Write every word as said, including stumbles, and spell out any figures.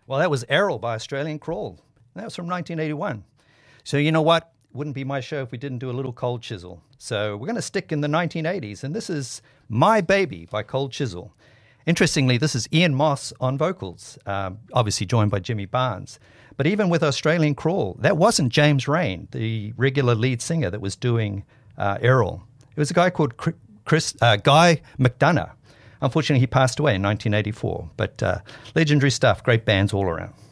Well, that was Errol by Australian Crawl. That was from nineteen eighty-one. So you know what? Wouldn't be my show if we didn't do a little Cold Chisel. So we're going to stick in the nineteen eighties, and this is My Baby by Cold Chisel. Interestingly, this is Ian Moss on vocals, um, obviously joined by Jimmy Barnes. But even with Australian Crawl, that wasn't James Rain, the regular lead singer that was doing uh, Errol. It was a guy called Chris, uh, Guy McDonough. Unfortunately, he passed away in nineteen eighty-four. But uh, legendary stuff, great bands all around.